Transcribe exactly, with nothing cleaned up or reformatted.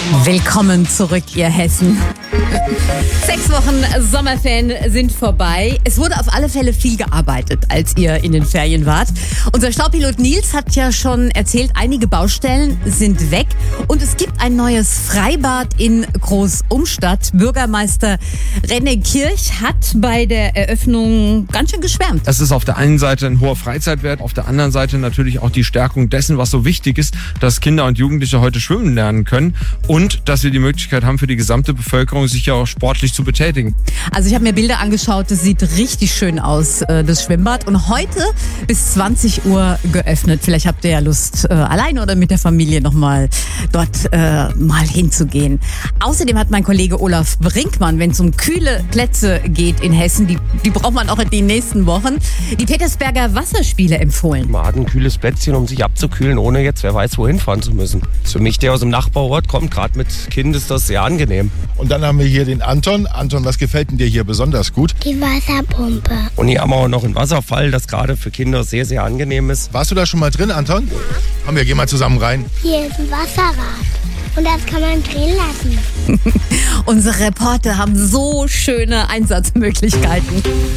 Willkommen zurück, ihr Hessen. Sechs Wochen Sommerferien sind vorbei. Es wurde auf alle Fälle viel gearbeitet, als ihr in den Ferien wart. Unser Staupilot Nils hat ja schon erzählt, einige Baustellen sind weg. Und es gibt ein neues Freibad in Großumstadt. Bürgermeister René Kirch hat bei der Eröffnung ganz schön geschwärmt. Es ist auf der einen Seite ein hoher Freizeitwert, auf der anderen Seite natürlich auch die Stärkung dessen, was so wichtig ist, dass Kinder und Jugendliche heute schwimmen lernen können und dass wir die Möglichkeit haben, für die gesamte Bevölkerung sich ja auch sportlich zu betätigen. Also ich habe mir Bilder angeschaut, das sieht richtig schön aus, das Schwimmbad. Und heute bis zwanzig Uhr geöffnet. Vielleicht habt ihr ja Lust, äh, alleine oder mit der Familie nochmal dort äh, mal hinzugehen. Außerdem hat mein Kollege Olaf Brinkmann, wenn es um kühle Plätze geht in Hessen, die, die braucht man auch in den nächsten Wochen, die Petersberger Wasserspiele empfohlen. Man hat ein kühles Plätzchen, um sich abzukühlen, ohne jetzt wer weiß wohin fahren zu müssen. Für mich, der aus dem Nachbarort kommt, gerade mit Kind, ist das sehr angenehm. Und dann haben wir hier den Anton. Anton, was gefällt denn dir hier besonders gut? Die Wasserpumpe. Und hier haben wir auch noch einen Wasserfall, das gerade für Kinder sehr, sehr angenehm ist. Warst du da schon mal drin, Anton? Ja. Komm, wir gehen mal zusammen rein. Hier ist ein Wasserrad. Und das kann man drehen lassen. Unsere Reporter haben so schöne Einsatzmöglichkeiten.